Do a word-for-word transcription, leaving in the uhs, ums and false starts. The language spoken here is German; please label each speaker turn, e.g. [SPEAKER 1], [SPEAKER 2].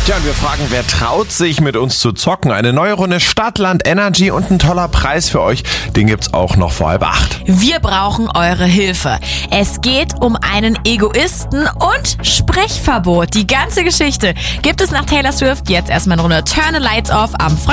[SPEAKER 1] Ja, und wir fragen, wer traut sich mit uns zu zocken? Eine neue Runde Stadtland Energy und ein toller Preis für euch. Den gibt's auch noch vor halb acht.
[SPEAKER 2] Wir brauchen eure Hilfe. Es geht um einen Egoisten und Sprechverbot. Die ganze Geschichte gibt es nach Taylor Swift. Jetzt erstmal eine Runde Turn the Lights Off am Freitag.